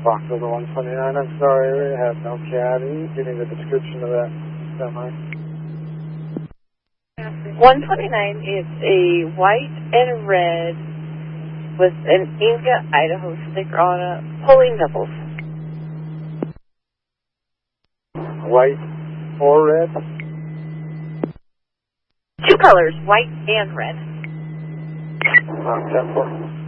Fox over 129, I'm sorry, we have no caddy. Give me the description of that semi. 129 is a white and red with an Inga, Idaho sticker on it, pulling doubles. White or red? Two colors, white and red. 10-4.